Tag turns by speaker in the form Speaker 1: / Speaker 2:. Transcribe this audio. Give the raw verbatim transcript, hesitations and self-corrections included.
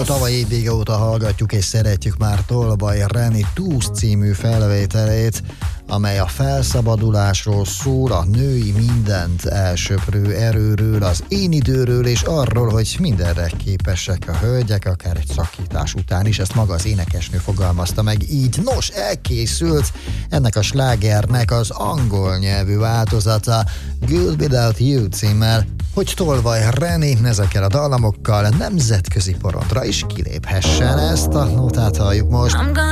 Speaker 1: Tavaly év vége óta hallgatjuk és szeretjük már Tolvay Reni Túsz című felvételét, amely a felszabadulásról szól, a női mindent elsöprő erőről, az én időről és arról, hogy mindenre képesek a hölgyek, akár egy szakítás után is. Ezt maga az énekesnő fogalmazta meg így. Nos, elkészült ennek a slágernek az angol nyelvű változata, Good Without You címmel, hogy Tolvay Reni ezekkel a dallamokkal nemzetközi porondra is kiléphessen. Ezt a nótát halljuk most.